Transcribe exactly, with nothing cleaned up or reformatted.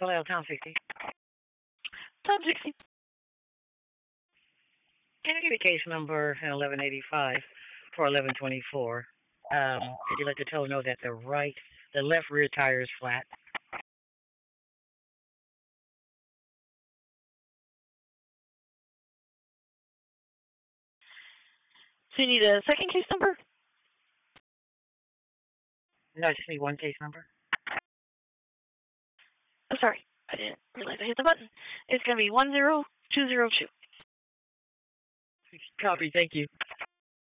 Hello, Tom sixty. Tom sixty. Can I give you case number eleven eighty-five for eleven twenty-four? Um, could you let the tow know that the right, the left rear tire is flat? So you need a second case number? No, I just need one case number. Oh, sorry. I didn't realize I hit the button. It's going to be one zero two zero two. Copy, thank you.